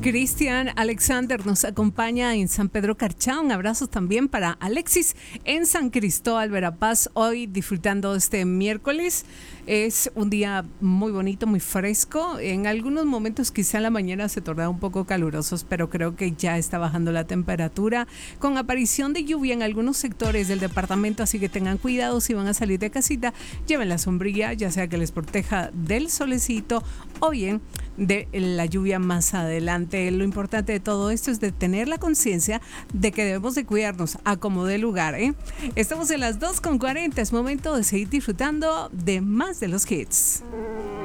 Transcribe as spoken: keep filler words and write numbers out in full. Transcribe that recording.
Cristian Alexander nos acompaña en San Pedro Carchá. Un abrazo también para Alexis en San Cristóbal, Verapaz, hoy disfrutando este miércoles. Es un día muy bonito, muy fresco. En algunos momentos quizá en la mañana se torna un poco calurosos, pero creo que ya está bajando la temperatura con aparición de lluvia en algunos sectores del departamento, así que tengan cuidado si van a salir de casita, lleven la sombrilla, ya sea que les proteja del solecito o bien de la lluvia más adelante. Lo importante de todo esto es de tener la conciencia de que debemos de cuidarnos a como dé lugar, ¿eh? Estamos en las dos con cuarenta, es momento de seguir disfrutando de más de los hits.